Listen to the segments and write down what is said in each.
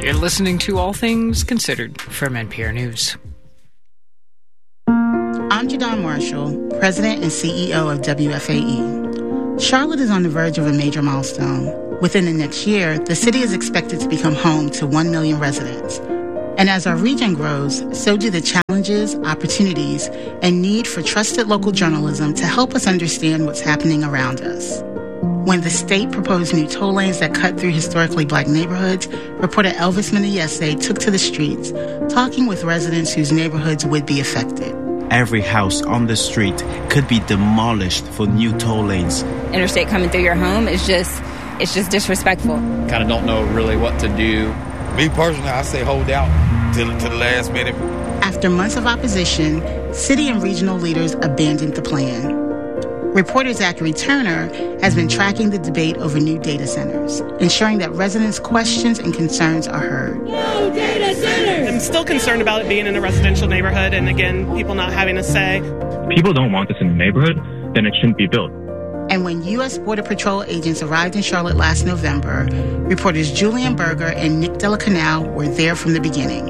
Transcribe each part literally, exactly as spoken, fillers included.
You're listening to All Things Considered from N P R News. I'm Jadon Marshall, President and C E O of W F A E. Charlotte is on the verge of a major milestone. Within the next year, the city is expected to become home to one million residents. And as our region grows, so do the challenges, opportunities, and need for trusted local journalism to help us understand what's happening around us. When the state proposed new toll lanes that cut through historically black neighborhoods, reporter Elvis Meneyese took to the streets, talking with residents whose neighborhoods would be affected. Every house on the street could be demolished for new toll lanes. Interstate coming through your home is just, it's just disrespectful. Kind of don't know really what to do. Me personally, I say hold out till to the last minute. After months of opposition, city and regional leaders abandoned the plan. Reporter Zachary Turner has been tracking the debate over new data centers, ensuring that residents' questions and concerns are heard. No data centers! I'm still concerned about it being in a residential neighborhood and, again, people not having a say. People don't want this in the neighborhood, then it shouldn't be built. And when U S Border Patrol agents arrived in Charlotte last November, reporters Julian Berger and Nick Della Canal were there from the beginning.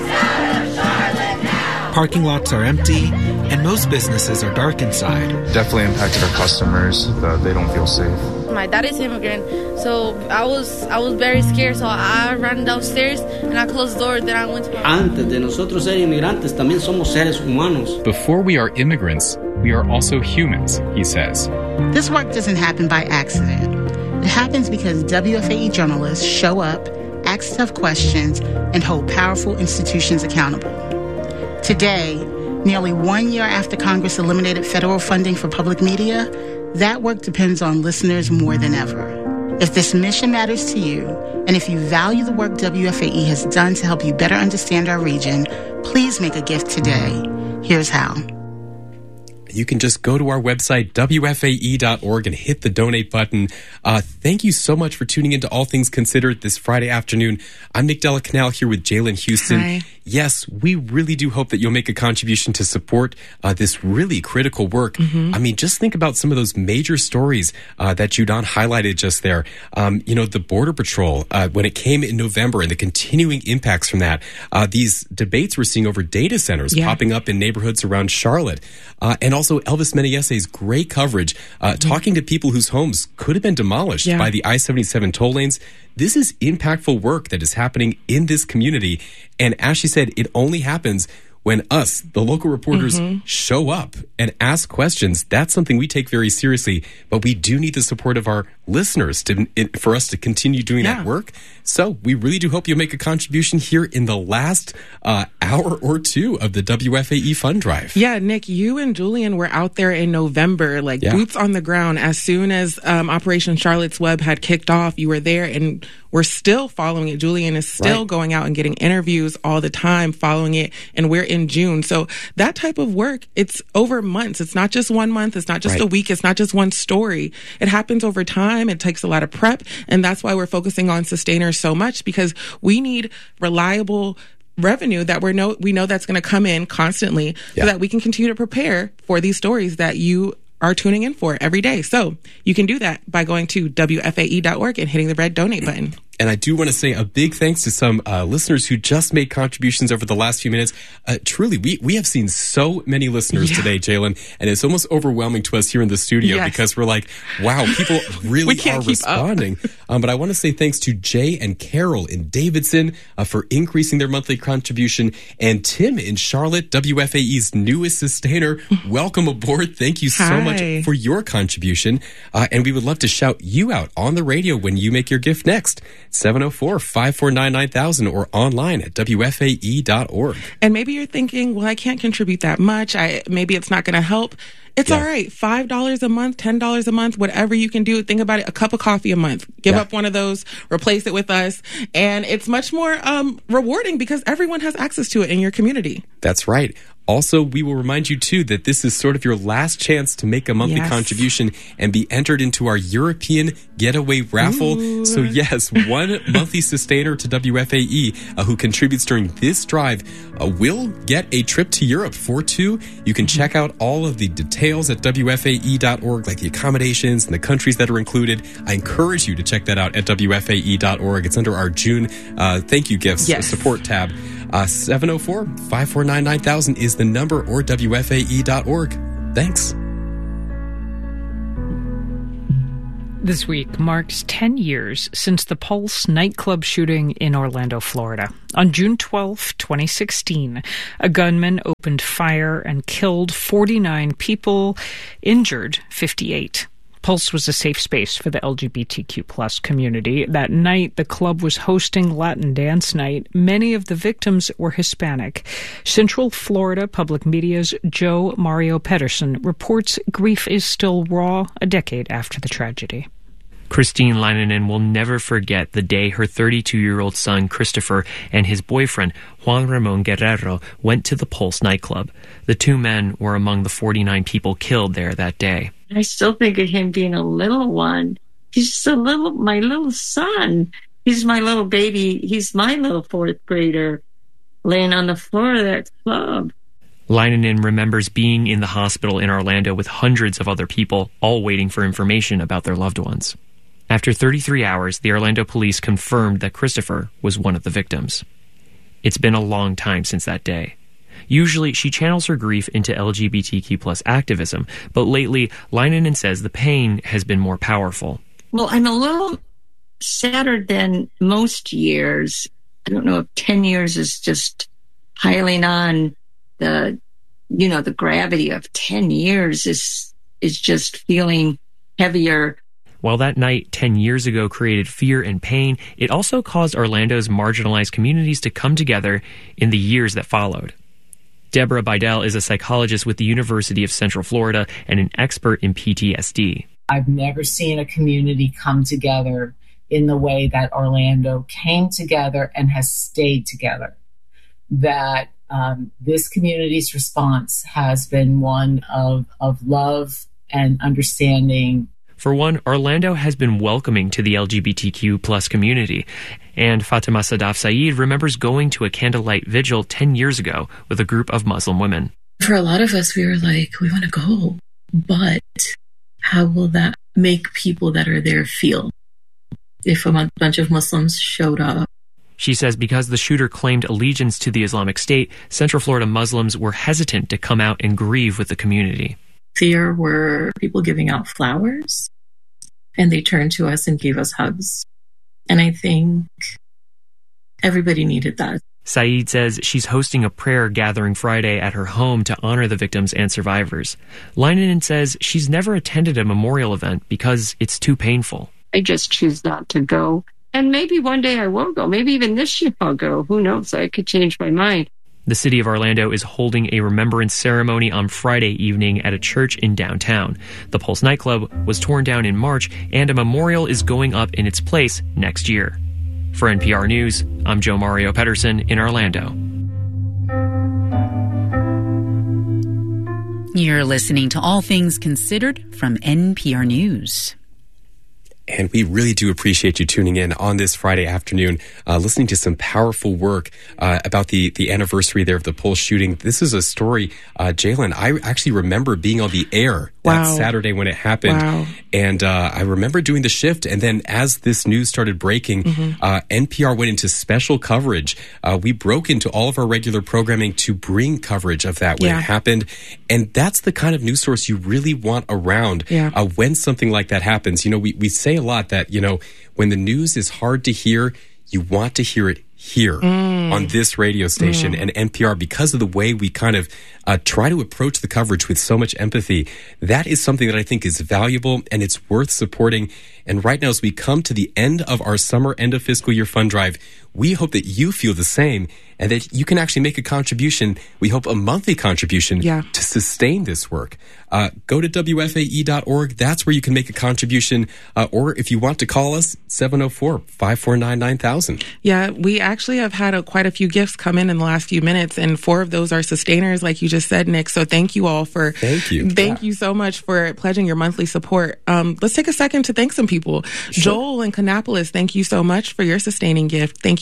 Parking lots are empty, and most businesses are dark inside. Definitely impacted our customers. Uh, they don't feel safe. My dad is immigrant, so I was I was very scared, so I ran downstairs and I closed the door, then I went to my... Antes de nosotros ser inmigrantes, también somos seres humanos. Before we are immigrants, we are also humans, he says. This work doesn't happen by accident. It happens because W F A E journalists show up, ask tough questions, and hold powerful institutions accountable. Today, nearly one year after Congress eliminated federal funding for public media, that work depends on listeners more than ever. If this mission matters to you, and if you value the work W F A E has done to help you better understand our region, please make a gift today. Here's how. You can just go to our website, W F A E dot org, and hit the donate button. Uh, thank you so much for tuning into All Things Considered this Friday afternoon. I'm Nick Della Canal here with Jalen Houston. Hi. Yes, we really do hope that you'll make a contribution to support uh, this really critical work. Mm-hmm. I mean, just think about some of those major stories uh, that Judon highlighted just there. Um, you know, the Border Patrol, uh, when it came in November and the continuing impacts from that. Uh, these debates we're seeing over data centers yeah. popping up in neighborhoods around Charlotte. Uh, and also Elvis Meneyese's great coverage, uh, mm-hmm. talking to people whose homes could have been demolished yeah. by the I seventy-seven toll lanes. This is impactful work that is happening in this community. And as she said, it only happens when us, the local reporters, mm-hmm. show up and ask questions. That's something we take very seriously. But we do need the support of our listeners to it, for us to continue doing yeah. that work. So we really do hope you'll make a contribution here in the last uh, hour or two of the W F A E Fund Drive. Yeah, Nick, you and Julian were out there in November, like yeah. boots on the ground. As soon as um, Operation Charlotte's Web had kicked off, you were there, and we're still following it. Julian is still right. going out and getting interviews all the time, following it, and we're in June. So that type of work, it's over months. It's not just one month. It's not just right. a week. It's not just one story. It happens over time. It takes a lot of prep, and that's why we're focusing on sustainers so much, because we need reliable revenue that we know we know that's going to come in constantly yeah. so that we can continue to prepare for these stories that you are tuning in for every day. So you can do that by going to W F A E dot org and hitting the red donate button. And I do want to say a big thanks to some uh, listeners who just made contributions over the last few minutes. Uh, truly, we, we have seen so many listeners yeah. today, Jalen, and it's almost overwhelming to us here in the studio yes. because we're like, wow, people really we can't are keep responding. um, but I want to say thanks to Jay and Carol in Davidson uh, for increasing their monthly contribution, and Tim in Charlotte, W F A E's newest sustainer. Welcome aboard. Thank you so Hi. much for your contribution. Uh, and we would love to shout you out on the radio when you make your gift next. seven oh four, five four nine, nine thousand or online at W F A E dot org. And maybe you're thinking, well, I can't contribute that much. I maybe it's not going to help. It's yeah. all right. five dollars a month, ten dollars a month, whatever you can do. Think about it. A cup of coffee a month. Give yeah. up one of those, replace it with us. And it's much more um, rewarding because everyone has access to it in your community. That's right. Also, we will remind you, too, that this is sort of your last chance to make a monthly yes. contribution and be entered into our European Getaway Raffle. Ooh. So, yes, one monthly sustainer to W F A E uh, who contributes during this drive uh, will get a trip to Europe for two. You can check out all of the details details at W F A E dot org, like the accommodations and the countries that are included. I encourage you to check that out at W F A E dot org. It's under our June uh, thank you gifts yes. support tab. Uh, seven oh four, five four nine, nine thousand is the number, or W F A E dot org. Thanks. This week marks ten years since the Pulse nightclub shooting in Orlando, Florida. On June twelfth, twenty sixteen, a gunman opened fire and killed forty-nine people, injured fifty-eight. Pulse was a safe space for the L G B T Q plus community. That night, the club was hosting Latin Dance Night. Many of the victims were Hispanic. Central Florida Public Media's Joe Mario Pedersen reports grief is still raw a decade after the tragedy. Christine Leinonen will never forget the day her thirty-two-year-old son, Christopher, and his boyfriend, Juan Ramon Guerrero, went to the Pulse nightclub. The two men were among the forty-nine people killed there that day. I still think of him being a little one. He's just a little, my little son. He's my little baby. He's my little fourth grader laying on the floor of that club. Leinonen remembers being in the hospital in Orlando with hundreds of other people, all waiting for information about their loved ones. After thirty-three hours, the Orlando police confirmed that Christopher was one of the victims. It's been a long time since that day. Usually, she channels her grief into L G B T Q plus activism, but lately, Leinonen says the pain has been more powerful. Well, I'm a little sadder than most years. I don't know if ten years is just piling on the, you know, the gravity of ten years is is just feeling heavier. While that night ten years ago created fear and pain, it also caused Orlando's marginalized communities to come together in the years that followed. Deborah Bidell is a psychologist with the University of Central Florida and an expert in P T S D. I've never seen a community come together in the way that Orlando came together and has stayed together. That um, this community's response has been one of, of love and understanding. For one, Orlando has been welcoming to the L G B T Q plus community. And Fatima Sadaf Saeed remembers going to a candlelight vigil ten years ago with a group of Muslim women. For a lot of us, we were like, we want to go, but how will that make people that are there feel if a bunch of Muslims showed up? She says because the shooter claimed allegiance to the Islamic State, Central Florida Muslims were hesitant to come out and grieve with the community. There were people giving out flowers, and they turned to us and gave us hugs. And I think everybody needed that. Saeed says she's hosting a prayer gathering Friday at her home to honor the victims and survivors. Leinonen says she's never attended a memorial event because it's too painful. I just choose not to go. And maybe one day I will go. Maybe even this year I'll go. Who knows? I could change my mind. The city of Orlando is holding a remembrance ceremony on Friday evening at a church in downtown. The Pulse nightclub was torn down in March, and a memorial is going up in its place next year. For N P R News, I'm Joe Mario Pedersen in Orlando. You're listening to All Things Considered from N P R News. And we really do appreciate you tuning in on this Friday afternoon, uh, listening to some powerful work uh, about the, the anniversary there of the Pulse shooting. This is a story, uh, Jalen, I actually remember being on the air wow. that Saturday when it happened. Wow. And uh, I remember doing the shift. And then as this news started breaking, mm-hmm. uh, N P R went into special coverage. Uh, we broke into all of our regular programming to bring coverage of that when yeah. it happened. And that's the kind of news source you really want around yeah. uh, when something like that happens. You know, we, we say a lot that, you know, when the news is hard to hear, you want to hear it here mm. on this radio station mm. and N P R, because of the way we kind of uh, try to approach the coverage with so much empathy. That is something that I think is valuable and it's worth supporting. And right now, as we come to the end of our summer end of fiscal year fund drive, we hope that you feel the same and that you can actually make a contribution. We hope a monthly contribution yeah. to sustain this work. Uh, go to W F A E dot org. That's where you can make a contribution. Uh, or if you want to call us, seven oh four, five four nine, nine thousand. Yeah, we actually have had a, quite a few gifts come in in the last few minutes, and four of those are sustainers, like you just said, Nick. So thank you all for thank you, thank yeah. you so much for pledging your monthly support. Um, let's take a second to thank some people. Sure. Joel in Kannapolis, thank you so much for your sustaining gift. Thank you.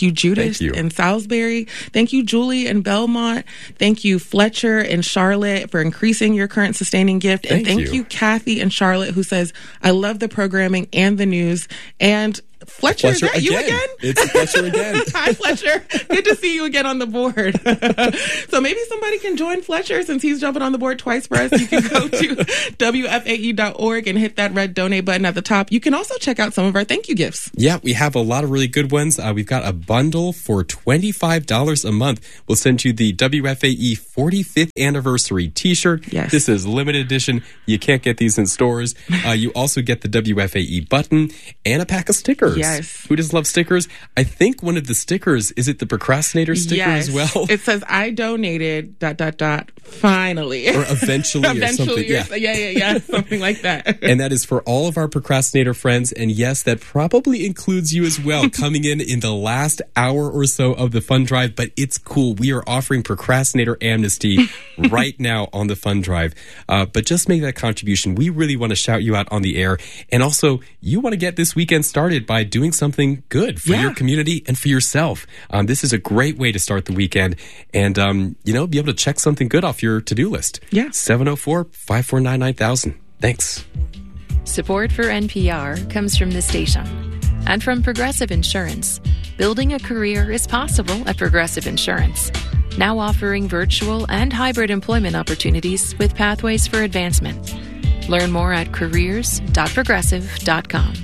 Thank you, Judith Thank you. in Salisbury. Thank you, Julie in Belmont. Thank you, Fletcher in Charlotte, for increasing your current sustaining gift. Thank and thank you. you, Kathy in Charlotte, who says, I love the programming and the news. And Fletcher, Fletcher is that you again. again? It's Fletcher again. Hi, Fletcher. Good to see you again on the board. So maybe somebody can join Fletcher since he's jumping on the board twice for us. You can go to W F A E dot org and hit that red donate button at the top. You can also check out some of our thank you gifts. Yeah, we have a lot of really good ones. Uh, we've got a bundle for twenty-five dollars a month. We'll send you the W F A E forty-fifth anniversary t-shirt. Yes. This is limited edition. You can't get these in stores. Uh, you also get the W F A E button and a pack of stickers. Yes. Who doesn't love stickers? I think one of the stickers, is it the procrastinator sticker Yes. as well? It says, I donated, dot, dot, dot, finally. Or eventually, or something. Or, yeah, yeah, yeah, yeah, something like that. And that is for all of our procrastinator friends. And yes, that probably includes you as well, coming in in the last hour or so of the fund drive. But it's cool. We are offering procrastinator amnesty right now on the fund drive. Uh, but just make that contribution. We really want to shout you out on the air. And also, you want to get this weekend started by doing something good for Yeah. your community and for yourself. Um, this is a great way to start the weekend and, um, you know, be able to check something good off your to-do list. Yeah. seven oh four, five four nine, nine thousand. Thanks. Support for N P R comes from the station and from Progressive Insurance. Building a career is possible at Progressive Insurance, now offering virtual and hybrid employment opportunities with pathways for advancement. Learn more at careers dot progressive dot com.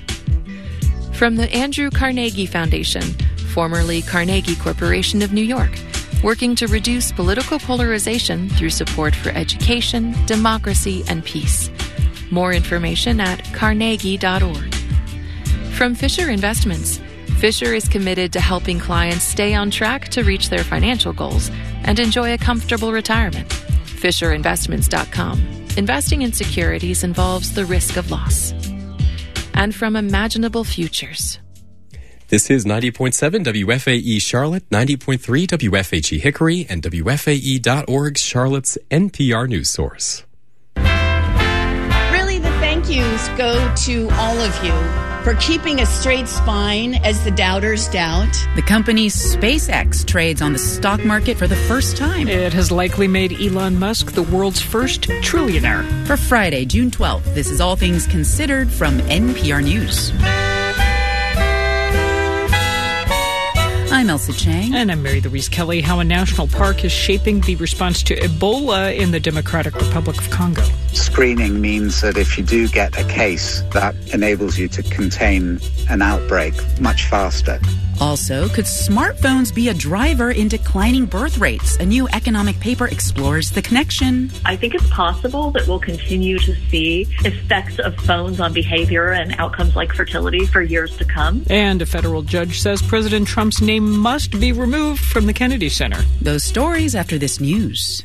From the Andrew Carnegie Foundation, formerly Carnegie Corporation of New York, working to reduce political polarization through support for education, democracy, and peace. More information at carnegie dot org. From Fisher Investments, Fisher is committed to helping clients stay on track to reach their financial goals and enjoy a comfortable retirement. fisher investments dot com. Investing in securities involves the risk of loss. And from Imaginable Futures. This is ninety point seven W F A E Charlotte, ninety point three W F H E Hickory, and W F A E dot org, Charlotte's N P R news source. Really, the thank yous go to all of you for keeping a straight spine as the doubters doubt. The company SpaceX trades on the stock market for the first time. It has likely made Elon Musk the world's first trillionaire. For Friday, June twelfth, this is All Things Considered from N P R News. I'm Elsa Chang. And I'm Mary Louise Kelly. How a national park is shaping the response to Ebola in the Democratic Republic of Congo. Screening means that if you do get a case, that enables you to contain an outbreak much faster. Also, could smartphones be a driver in declining birth rates? A new economic paper explores the connection. I think it's possible that we'll continue to see effects of phones on behavior and outcomes like fertility for years to come. And a federal judge says President Trump's name must be removed from the Kennedy Center. Those stories after this news.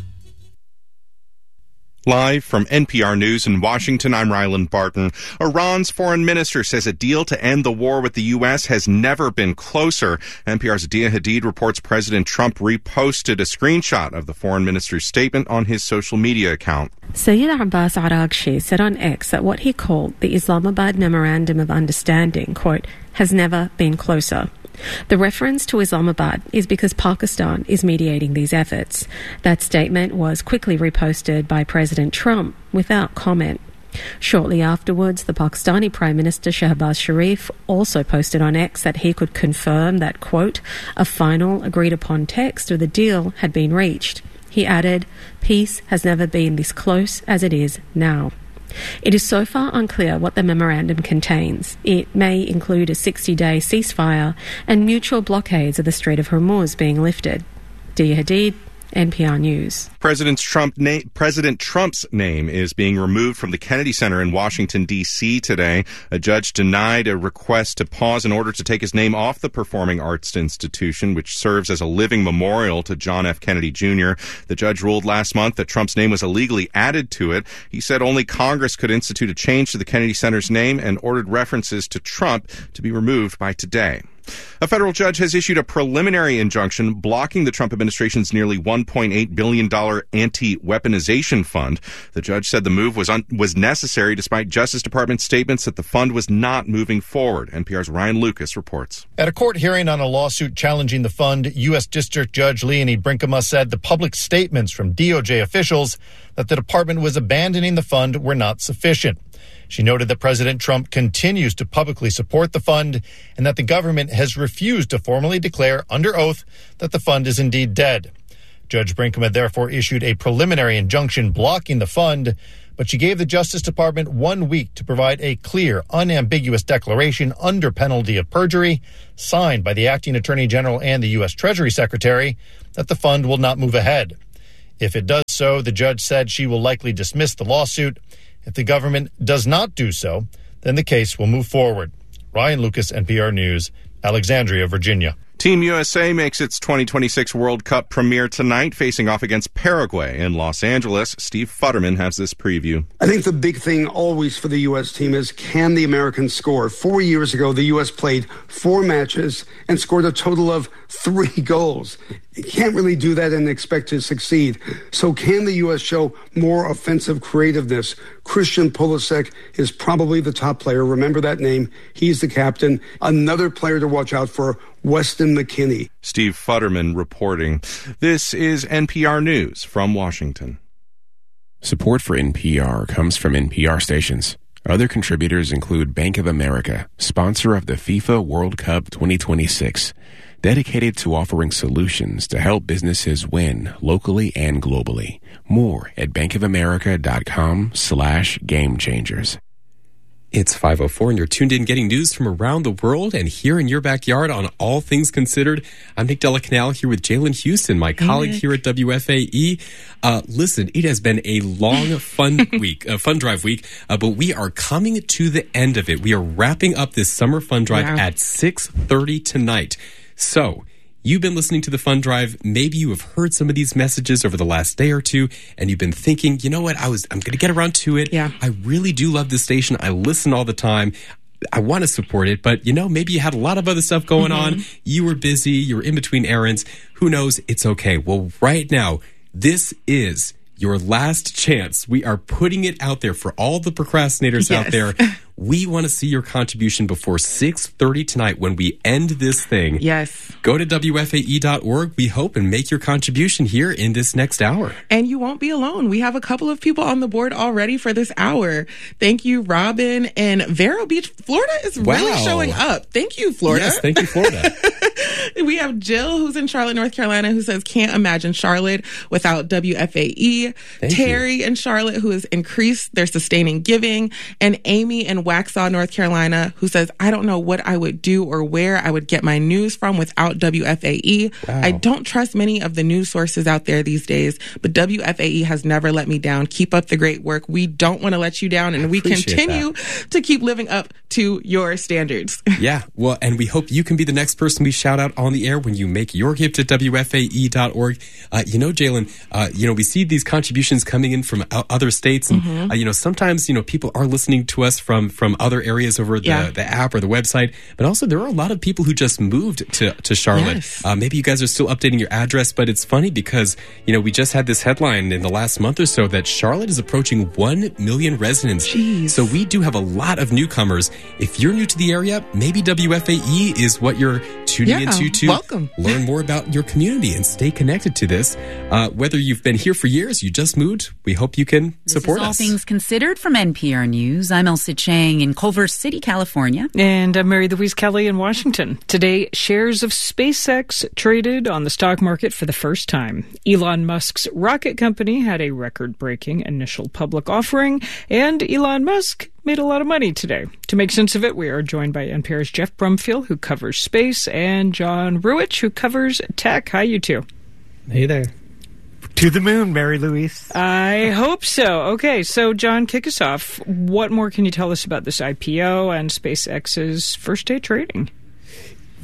Live from N P R News in Washington, I'm Ryland Barton. Iran's foreign minister says a deal to end the war with the U S has never been closer. N P R's Dia Hadid reports President Trump reposted a screenshot of the foreign minister's statement on his social media account. Sayyid Abbas Araghchi said on X that what he called the Islamabad Memorandum of Understanding, quote, has never been closer. The reference to Islamabad is because Pakistan is mediating these efforts. That statement was quickly reposted by President Trump without comment. Shortly afterwards, the Pakistani Prime Minister Shehbaz Sharif also posted on X that he could confirm that, quote, a final agreed-upon text of the deal had been reached. He added, peace has never been this close as it is now. It is so far unclear what the memorandum contains. It may include a sixty-day ceasefire and mutual blockades of the Strait of Hormuz being lifted. Dia Hadid, N P R News. President Trump na- President Trump's name is being removed from the Kennedy Center in Washington, D C today. A judge denied a request to pause in order to take his name off the Performing Arts Institution, which serves as a living memorial to John F. Kennedy Junior The judge ruled last month that Trump's name was illegally added to it. He said only Congress could institute a change to the Kennedy Center's name and ordered references to Trump to be removed by today. A federal judge has issued a preliminary injunction blocking the Trump administration's nearly one point eight billion dollars anti-weaponization fund. The judge said the move was un- was necessary despite Justice Department statements that the fund was not moving forward. N P R's Ryan Lucas reports. At a court hearing on a lawsuit challenging the fund, U S. District Judge Leonie Brinkema said the public statements from D O J officials that the department was abandoning the fund were not sufficient. She noted that President Trump continues to publicly support the fund and that the government has refused to formally declare under oath that the fund is indeed dead. Judge Brinkema therefore issued a preliminary injunction blocking the fund, but she gave the Justice Department one week to provide a clear, unambiguous declaration under penalty of perjury, signed by the acting Attorney General and the U S. Treasury Secretary, that the fund will not move ahead. If it does so, the judge said she will likely dismiss the lawsuit. If the government does not do so, then the case will move forward. Ryan Lucas, N P R News, Alexandria, Virginia. Team U S A makes its twenty twenty-six World Cup premiere tonight, facing off against Paraguay in Los Angeles. Steve Futterman has this preview. I think the big thing always for the U S team is, can the Americans score? Four years ago, the U S played four matches and scored a total of three goals. You can't really do that and expect to succeed. So can the U S show more offensive creativeness? Christian Pulisic is probably the top player. Remember that name. He's the captain. Another player to watch out for, Weston McKennie. Steve Futterman reporting. This is N P R News from Washington. Support for N P R comes from N P R stations. Other contributors include Bank of America, sponsor of the FIFA World Cup twenty twenty-six, dedicated to offering solutions to help businesses win locally and globally. More at bankofamerica.com slash game changers. It's five oh four and you're tuned in getting news from around the world and here in your backyard on All Things Considered. I'm Nick Della Canal here with Jalen Houston, my hey, colleague Nick. Here at W F A E. Uh, listen, it has been a long, fun week, a fun drive week, uh, but we are coming to the end of it. We are wrapping up this summer fun drive wow. at six thirty tonight. So, you've been listening to the Fun Drive. Maybe you have heard some of these messages over the last day or two, and you've been thinking, you know what, I was, I'm going to get around to it. Yeah. I really do love this station. I listen all the time. I want to support it, but you know, maybe you had a lot of other stuff going mm-hmm. on. You were busy. You were in between errands. Who knows? It's okay. Well, right now, this is your last chance. We are putting it out there for all the procrastinators yes. out there. We want to see your contribution before six thirty tonight when we end this thing. Yes. Go to W F A E dot org, we hope, and make your contribution here in this next hour. And you won't be alone. We have a couple of people on the board already for this hour. Thank you, Robin. And Vero Beach, Florida is wow. really showing up. Thank you, Florida. Yes, thank you, Florida. We have Jill, who's in Charlotte, North Carolina, who says, can't imagine Charlotte without W F A E. Thank Terry you. in Charlotte, who has increased their sustaining giving. And Amy in Waxhaw, North Carolina, who says, I don't know what I would do or where I would get my news from without W F A E. Wow. I don't trust many of the news sources out there these days, but W F A E has never let me down. Keep up the great work. We don't want to let you down, and we continue that. to keep living up to your standards. Yeah, well, and we hope you can be the next person we shout out on the air when you make your gift at W F A E dot org. Uh, you know, Jalen, uh, you know, we see these contributions coming in from other states, and mm-hmm. uh, you know, sometimes you know people are listening to us from from other areas over the, yeah. the app or the website, but also there are a lot of people who just moved to to Charlotte. Yes. Uh, maybe you guys are still updating your address, but it's funny because you know we just had this headline in the last month or so that Charlotte is approaching one million residents. Jeez. So we do have a lot of newcomers. If you're new to the area, maybe W F A E is what you're tuning yeah. into to Welcome. learn more about your community and stay connected to this. Uh, whether you've been here for years, you just moved, we hope you can this support is All us. Things Considered from N P R News. I'm Elsa Chang in Culver City, California. And I'm Mary Louise Kelly in Washington. Today, shares of SpaceX traded on the stock market for the first time. Elon Musk's rocket company had a record-breaking initial public offering, and Elon Musk made a lot of money today. To make sense of it, we are joined by N P R's Jeff Brumfield, who covers space, and John Ruwitch, who covers tech. Hi, you two. Hey there. To the moon, Mary Louise. I hope so. Okay, so John, kick us off. What more can you tell us about this I P O and SpaceX's first day trading?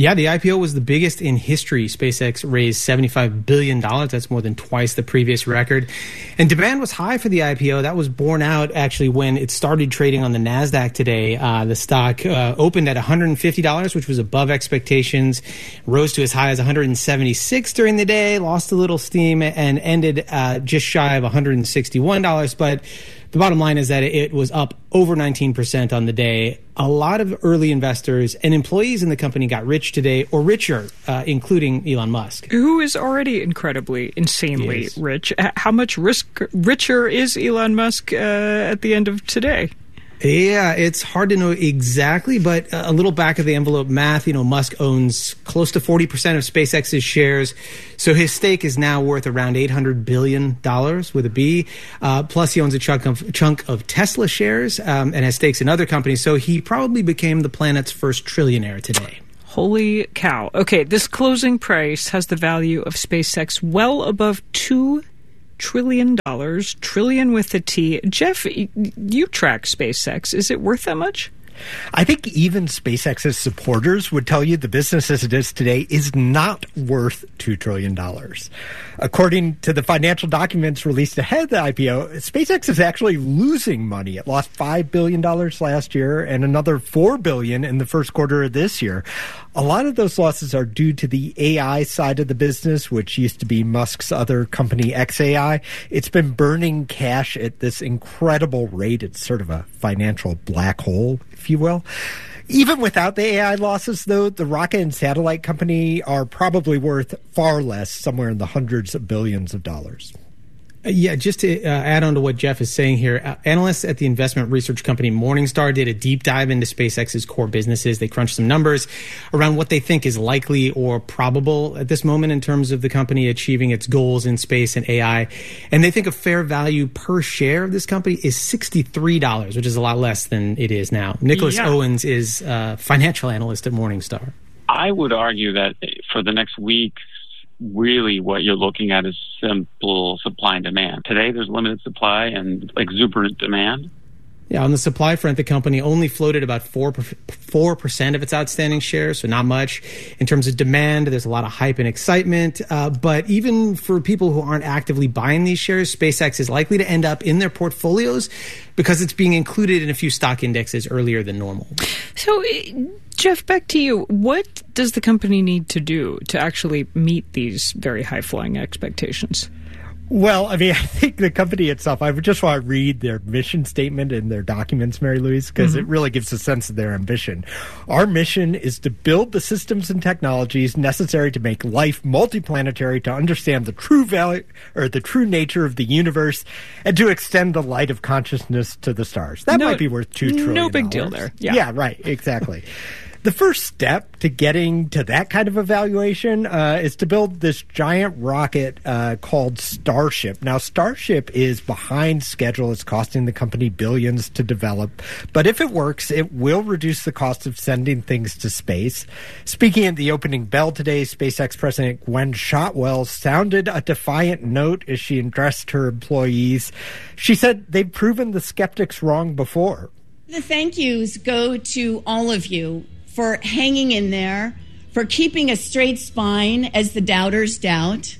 Yeah, the I P O was the biggest in history. SpaceX raised seventy-five billion dollars. That's more than twice the previous record. And demand was high for the I P O. That was borne out, actually, when it started trading on the NASDAQ today. Uh, the stock uh, opened at one hundred fifty dollars, which was above expectations, rose to as high as one hundred seventy-six dollars during the day, lost a little steam, and ended uh, just shy of one hundred sixty-one dollars. But the bottom line is that it was up over nineteen percent on the day. A lot of early investors and employees in the company got rich today, or richer, uh, including Elon Musk, who is already incredibly, insanely rich. How much risk richer is Elon Musk uh, at the end of today? Yeah, it's hard to know exactly, but a little back of the envelope math, you know, Musk owns close to forty percent of SpaceX's shares. So his stake is now worth around eight hundred billion dollars with a B. Uh, plus he owns a chunk of, chunk of Tesla shares um, and has stakes in other companies. So he probably became the planet's first trillionaire today. Holy cow. Okay, this closing price has the value of SpaceX well above two trillion dollars, trillion with a T. Jeff, you track SpaceX. Is it worth that much? I think even SpaceX's supporters would tell you the business as it is today is not worth two trillion dollars. According to the financial documents released ahead of the I P O, SpaceX is actually losing money. It lost five billion dollars last year and another four billion dollars in the first quarter of this year. A lot of those losses are due to the A I side of the business, which used to be Musk's other company, X A I. It's been burning cash at this incredible rate. It's sort of a financial black hole, if you will. Even without the A I losses, though, the rocket and satellite company are probably worth far less, somewhere in the hundreds of billions of dollars. Yeah, just to uh, add on to what Jeff is saying here, uh, analysts at the investment research company Morningstar did a deep dive into SpaceX's core businesses. They crunched some numbers around what they think is likely or probable at this moment in terms of the company achieving its goals in space and A I. And they think a fair value per share of this company is sixty-three dollars, which is a lot less than it is now. Nicholas yeah. Owens is a financial analyst at Morningstar. I would argue that for the next week, really what you're looking at is simple supply and demand. Today, there's limited supply and exuberant demand. Yeah, on the supply front, the company only floated about four percent of its outstanding shares, so not much. In terms of demand, there's a lot of hype and excitement. Uh, but even for people who aren't actively buying these shares, SpaceX is likely to end up in their portfolios because it's being included in a few stock indexes earlier than normal. So, Jeff, back to you. What does the company need to do to actually meet these very high-flying expectations? Well, I mean, I think the company itself, I would just want to read their mission statement in their documents, Mary Louise, because mm-hmm. it really gives a sense of their ambition. Our mission is to build the systems and technologies necessary to make life multiplanetary, to understand the true value or the true nature of the universe, and to extend the light of consciousness to the stars. That no, might be worth two trillion dollars. No big deal there. Yeah, yeah right, exactly. The first step to getting to that kind of evaluation uh, is to build this giant rocket uh, called Starship. Now, Starship is behind schedule. It's costing the company billions to develop. But if it works, it will reduce the cost of sending things to space. Speaking at the opening bell today, SpaceX President Gwen Shotwell sounded a defiant note as she addressed her employees. She said they've proven the skeptics wrong before. The thank yous go to all of you for hanging in there, for keeping a straight spine as the doubters doubt.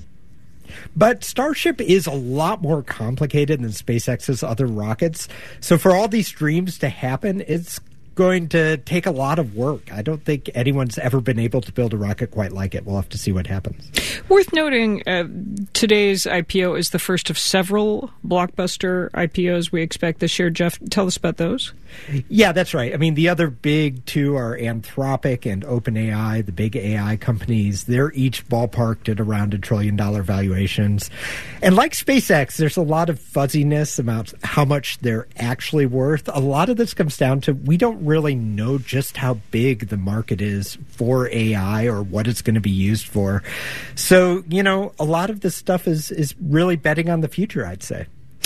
But Starship is a lot more complicated than SpaceX's other rockets. So for all these dreams to happen, it's going to take a lot of work. I don't think anyone's ever been able to build a rocket quite like it. We'll have to see what happens. Worth noting, uh, today's I P O is the first of several blockbuster I P Os we expect this year. Jeff, tell us about those. Yeah, that's right. I mean, the other big two are Anthropic and OpenAI, the big A I companies. They're each ballparked at around a trillion dollar valuations. And like SpaceX, there's a lot of fuzziness about how much they're actually worth. A lot of this comes down to we don't really know just how big the market is for A I or what it's going to be used for. So, you know, a lot of this stuff is, is really betting on the future, I'd say.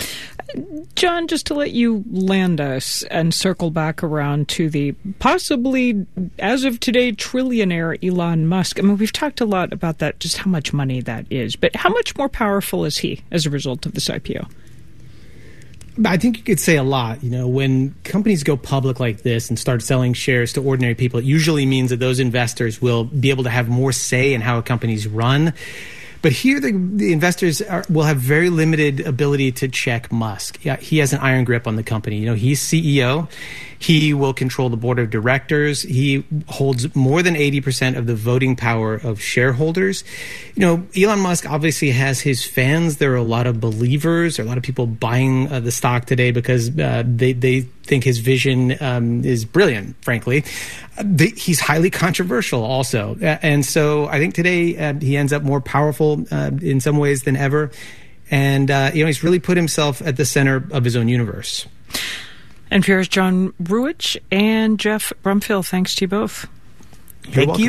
John, just to let you land us and circle back around to the possibly, as of today, trillionaire Elon Musk. I mean, we've talked a lot about that, just how much money that is. But how much more powerful is he as a result of this I P O? I think you could say a lot. You know, when companies go public like this and start selling shares to ordinary people, it usually means that those investors will be able to have more say in how a company's run. But here, the, the investors are, will have very limited ability to check Musk. Yeah, he has an iron grip on the company. You know, he's C E O. He will control the board of directors. He holds more than eighty percent of the voting power of shareholders. You know, Elon Musk obviously has his fans. There are a lot of believers. There are a lot of people buying uh, the stock today because uh, they, they think his vision um, is brilliant, frankly. Uh, they, he's highly controversial also. Uh, and so I think today uh, he ends up more powerful uh, in some ways than ever. And, uh, you know, he's really put himself at the center of his own universe. N P R's John Ruwitch and Jeff Brumfield, thanks to you both. Thank welcome. you.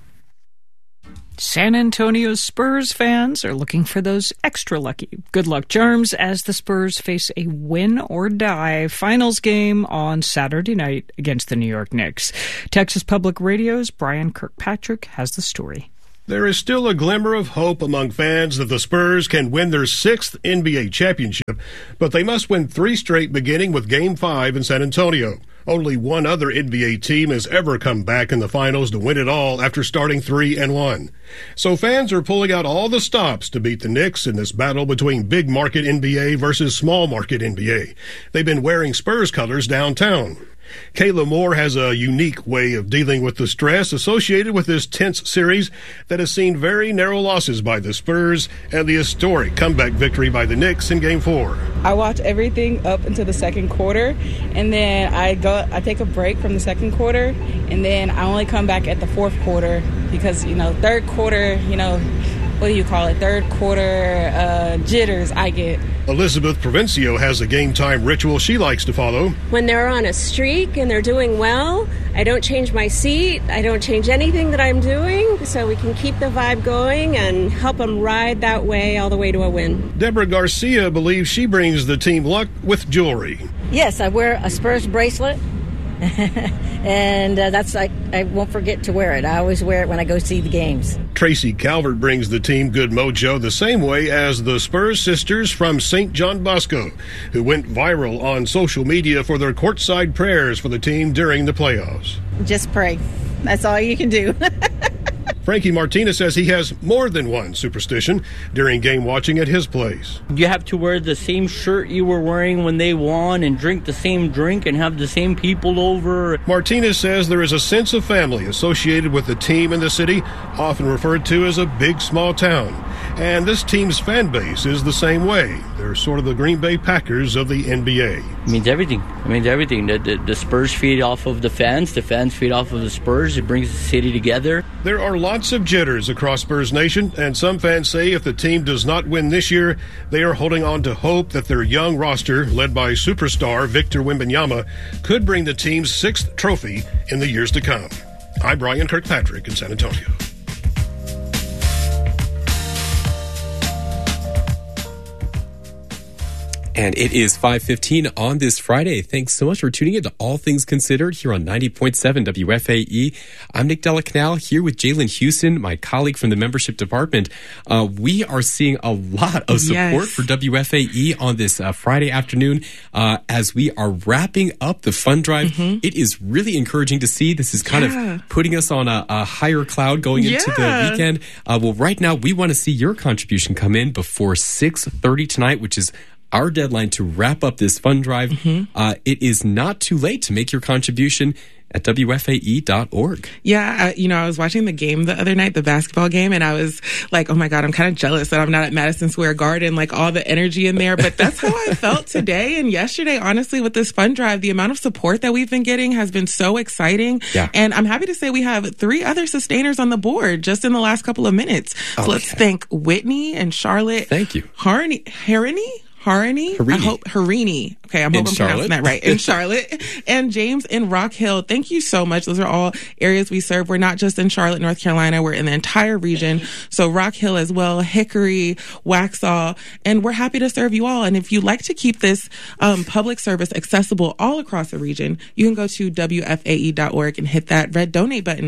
San Antonio Spurs fans are looking for those extra lucky good luck charms as the Spurs face a win-or-die finals game on Saturday night against the New York Knicks. Texas Public Radio's Brian Kirkpatrick has the story. There is still a glimmer of hope among fans that the Spurs can win their sixth N B A championship, but they must win three straight beginning with Game five in San Antonio. Only one other N B A team has ever come back in the finals to win it all after starting three and one. So fans are pulling out all the stops to beat the Knicks in this battle between big market N B A versus small market N B A. They've been wearing Spurs colors downtown. Kayla Moore has a unique way of dealing with the stress associated with this tense series that has seen very narrow losses by the Spurs and the historic comeback victory by the Knicks in Game four. I watch everything up until the second quarter, and then I go. I take a break from the second quarter, and then I only come back at the fourth quarter because, you know, third quarter, you know, what do you call it? Third quarter uh, jitters I get. Elizabeth Provencio has a game time ritual she likes to follow. When they're on a streak and they're doing well, I don't change my seat. I don't change anything that I'm doing, so we can keep the vibe going and help them ride that way all the way to a win. Deborah Garcia believes she brings the team luck with jewelry. Yes, I wear a Spurs bracelet. and uh, that's I, I won't forget to wear it. I always wear it when I go see the games. Tracy Calvert brings the team good mojo the same way as the Spurs sisters from Saint John Bosco, who went viral on social media for their courtside prayers for the team during the playoffs. Just pray. That's all you can do. Frankie Martinez says he has more than one superstition during game watching at his place. You have to wear the same shirt you were wearing when they won and drink the same drink and have the same people over. Martinez says there is a sense of family associated with the team in the city, often referred to as a big small town. And this team's fan base is the same way. They're sort of the Green Bay Packers of the N B A. It means everything. It means everything. The, the, the Spurs feed off of the fans. The fans feed off of the Spurs. It brings the city together. There are lots of jitters across Spurs Nation, and some fans say if the team does not win this year, they are holding on to hope that their young roster, led by superstar Victor Wembanyama, could bring the team's sixth trophy in the years to come. I'm Brian Kirkpatrick in San Antonio. And it is five fifteen on this Friday. Thanks so much for tuning in to All Things Considered here on ninety point seven W F A E. I'm Nick Della Canal here with Jalen Houston, my colleague from the membership department. Uh, we are seeing a lot of support yes. for W F A E on this uh, Friday afternoon uh, as we are wrapping up the fund drive. Mm-hmm. It is really encouraging to see. This is kind yeah. of putting us on a, a higher cloud going yeah. into the weekend. Uh, well, right now, we want to see your contribution come in before six thirty tonight, which is our deadline to wrap up this fund drive. Mm-hmm. Uh, it is not too late to make your contribution at W F A E dot org. Yeah, I, you know, I was watching the game the other night, the basketball game, and I was like, oh my God, I'm kind of jealous that I'm not at Madison Square Garden, like all the energy in there. But that's how I felt today and yesterday, honestly, with this fund drive. The amount of support that we've been getting has been so exciting. Yeah. And I'm happy to say we have three other sustainers on the board just in the last couple of minutes. So okay. let's thank Whitney and Charlotte. Thank you. Harney, Harini? Harini? Harini. I hope Harini. Okay, I'm hoping I'm pronouncing that right. In Charlotte. And James in Rock Hill. Thank you so much. Those are all areas we serve. We're not just in Charlotte, North Carolina. We're in the entire region. So Rock Hill as well, Hickory, Waxhaw, and we're happy to serve you all. And if you'd like to keep this um, public service accessible all across the region, you can go to W F A E dot org and hit that red donate button.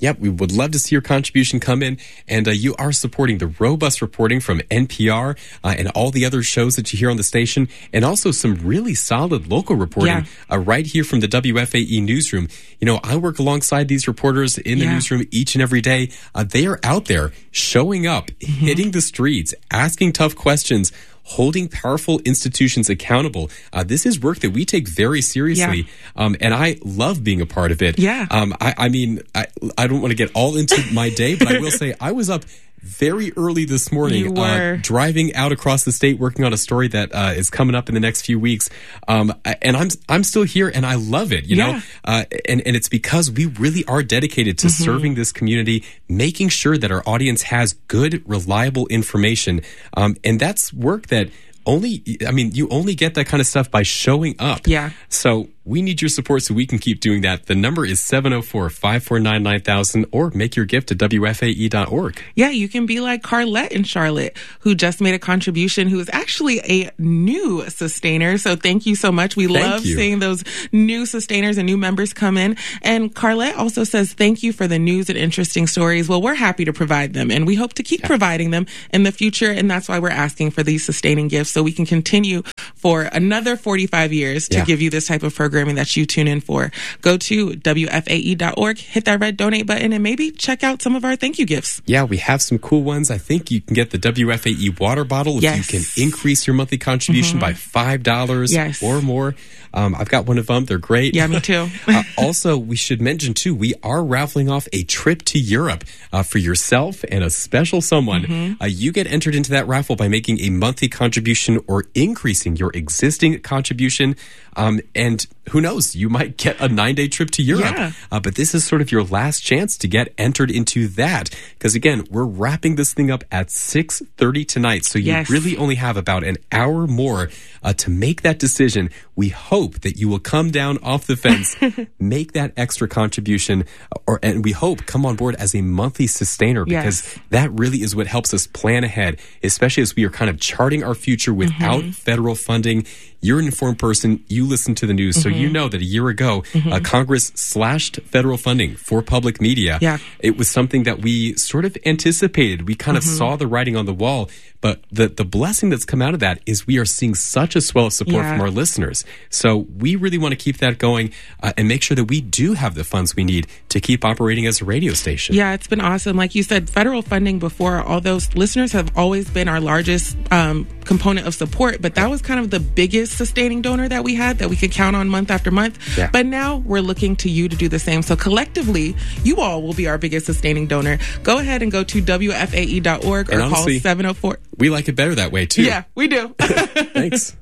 Yep, we would love to see your contribution come in. And uh, you are supporting the robust reporting from N P R uh, and all the other shows that you hear on the station, and also some really solid local reporting Yeah. uh, right here from the W F A E newsroom. You know, I work alongside these reporters in the Yeah. newsroom each and every day. Uh, they are out there showing up, Mm-hmm. hitting the streets, asking tough questions, holding powerful institutions accountable. Uh, this is work that we take very seriously, um, and I love being a part of it. Yeah. Um, I, I mean, I, I don't want to get all into my day, but I will say I was up very early this morning, You were. Uh, driving out across the state, working on a story that uh, is coming up in the next few weeks. Um, and I'm I'm still here, and I love it. You Yeah. know, uh, and and it's because we really are dedicated to Mm-hmm. serving this community, making sure that our audience has good, reliable information, um, and that's work that. Only, I mean, you only get that kind of stuff by showing up. Yeah. So we need your support so we can keep doing that. The number is seven oh four, five four nine, nine thousand, or make your gift at W F A E dot org. Yeah, you can be like Carlette in Charlotte, who just made a contribution, who is actually a new sustainer. So thank you so much. We Thank love you. seeing those new sustainers and new members come in. And Carlette also says, thank you for the news and interesting stories. Well, we're happy to provide them, and we hope to keep yeah. providing them in the future. And that's why we're asking for these sustaining gifts, so we can continue for another forty-five years to Yeah. give you this type of programming that you tune in for. Go to W F A E dot org, hit that red donate button, and maybe check out some of our thank you gifts. Yeah, we have some cool ones. I think you can get the W F A E water bottle if Yes. you can increase your monthly contribution Mhm. by five dollars Yes. or more. Um, I've got one of them. They're great. Yeah, me too. uh, also, we should mention, too, we are raffling off a trip to Europe uh, for yourself and a special someone. Mm-hmm. Uh, you get entered into that raffle by making a monthly contribution or increasing your existing contribution. Um, and who knows, you might get a nine-day trip to Europe. Yeah. Uh, but this is sort of your last chance to get entered into that. Because, again, we're wrapping this thing up at six thirty tonight. So you Yes. really only have about an hour more uh, to make that decision. We hope that you will come down off the fence, make that extra contribution, or and we hope come on board as a monthly sustainer, because Yes. that really is what helps us plan ahead, especially as we are kind of charting our future without Mhm. federal funding. You're an informed person. You listen to the news. So you Mhm. know that a year ago, Mhm. uh, Congress slashed federal funding for public media. Yeah. It was something that we sort of anticipated. We kind of Mhm. saw the writing on the wall. But the, the blessing that's come out of that is we are seeing such a swell of support Yeah. from our listeners. So we really want to keep that going uh, and make sure that we do have the funds we need to keep operating as a radio station. Yeah, it's been awesome. Like you said, federal funding before, although listeners have always been our largest um, component of support, but that was kind of the biggest sustaining donor that we had that we could count on month after month. Yeah. But now we're looking to you to do the same. So collectively, you all will be our biggest sustaining donor. Go ahead and go to W F A E dot org or And honestly, call seven oh four. We like it better that way, too. Yeah, we do. Thanks.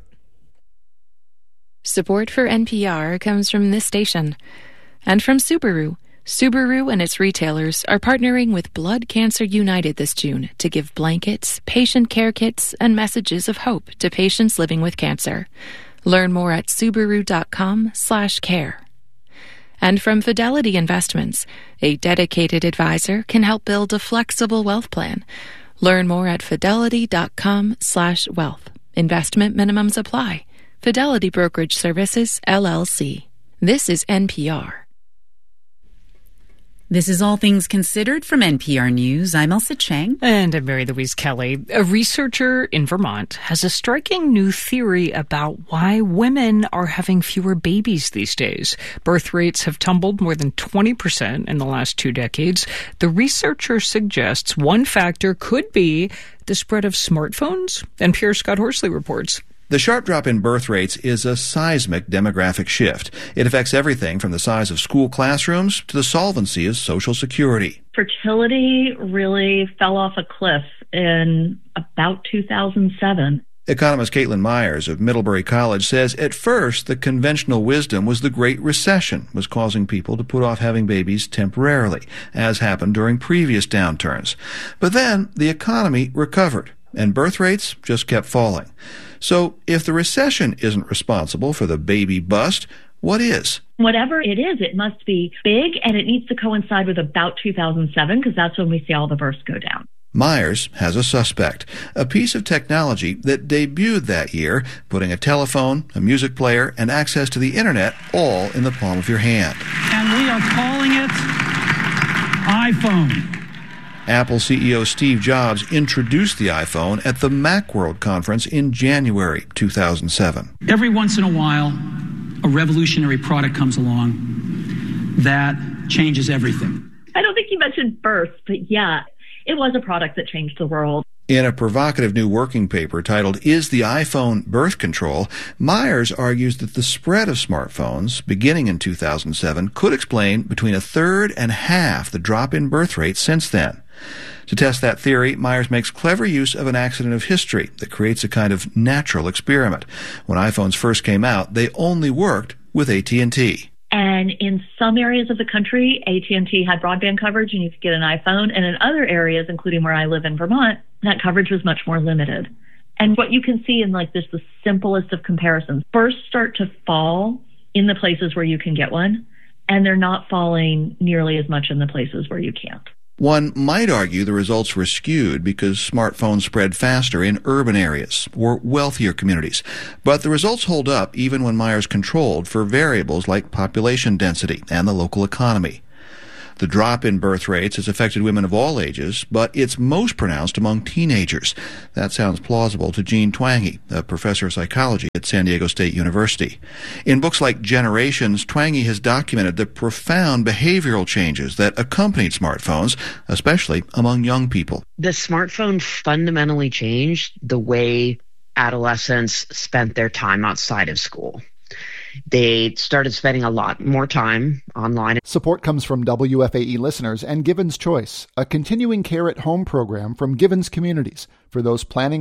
Support for N P R comes from this station and from Subaru. Subaru and its retailers are partnering with Blood Cancer United this June to give blankets, patient care kits, and messages of hope to patients living with cancer. Learn more at Subaru.com slash care. And from Fidelity Investments, a dedicated advisor can help build a flexible wealth plan. Learn more at Fidelity.com slash wealth. Investment minimums apply. Fidelity Brokerage Services, L L C. This is N P R. This is All Things Considered from N P R News. I'm Elsa Chang. And I'm Mary Louise Kelly. A researcher in Vermont has a striking new theory about why women are having fewer babies these days. Birth rates have tumbled more than twenty percent in the last two decades. The researcher suggests one factor could be the spread of smartphones. N P R's Scott Horsley reports. The sharp drop in birth rates is a seismic demographic shift. It affects everything from the size of school classrooms to the solvency of Social Security. Fertility really fell off a cliff in about two thousand seven. Economist Caitlin Myers of Middlebury College says at first the conventional wisdom was the Great Recession was causing people to put off having babies temporarily, as happened during previous downturns. But then the economy recovered, and birth rates just kept falling. So if the recession isn't responsible for the baby bust, what is? Whatever it is, it must be big, and it needs to coincide with about two thousand seven, because that's when we see all the births go down. Myers has a suspect, a piece of technology that debuted that year, putting a telephone, a music player, and access to the internet all in the palm of your hand. And we are calling it iPhone. Apple C E O Steve Jobs introduced the iPhone at the Macworld conference in January two thousand seven. Every once in a while, a revolutionary product comes along that changes everything. I don't think you mentioned birth, but yeah, it was a product that changed the world. In a provocative new working paper titled, Is the iPhone Birth Control?, Myers argues that the spread of smartphones, beginning in two thousand seven, could explain between a third and half the drop in birth rate since then. To test that theory, Myers makes clever use of an accident of history that creates a kind of natural experiment. When iPhones first came out, they only worked with A T and T. And in some areas of the country, A T and T had broadband coverage and you could get an iPhone. And in other areas, including where I live in Vermont, that coverage was much more limited. And what you can see in like this, the simplest of comparisons, first start to fall in the places where you can get one, and they're not falling nearly as much in the places where you can't. One might argue the results were skewed because smartphones spread faster in urban areas or wealthier communities. But the results hold up even when Myers controlled for variables like population density and the local economy. The drop in birth rates has affected women of all ages, but it's most pronounced among teenagers. That sounds plausible to Jean Twenge, a professor of psychology at San Diego State University. In books like Generations, Twenge has documented the profound behavioral changes that accompanied smartphones, especially among young people. The smartphone fundamentally changed the way adolescents spent their time outside of school. They started spending a lot more time online. Support comes from W F A E listeners and Givens Choice, a continuing care at home program from Givens Communities for those planning